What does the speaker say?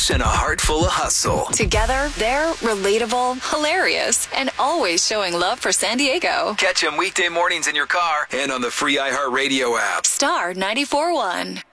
And a heart full of hustle. Together, they're relatable, hilarious, and always showing love for San Diego. Catch them weekday mornings in your car and on the free iHeartRadio app. Star 94.1.